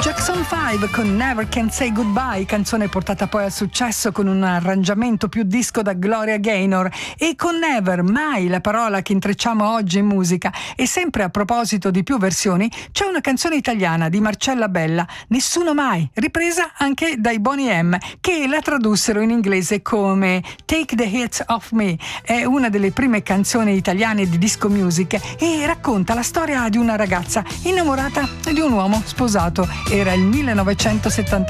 Jackson 5 con Never Can Say Goodbye, canzone portata poi al successo con un arrangiamento più disco da Gloria Gaynor. E con Never, mai la parola che intrecciamo oggi in musica. E sempre a proposito di più versioni, c'è una canzone italiana di Marcella Bella, Nessuno Mai, ripresa anche dai Boney M, che la tradussero in inglese come Take the Hits Off Me. È una delle prime canzoni italiane di disco music e racconta la storia di una ragazza innamorata di un uomo sposato. Era il 1979.